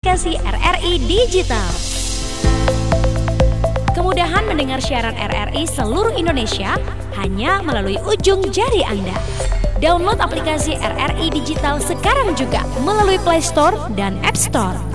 aplikasi RRI Digital. Kemudahan mendengar siaran RRI seluruh Indonesia hanya melalui ujung jari Anda. Download aplikasi RRI Digital sekarang juga melalui Play Store dan App Store.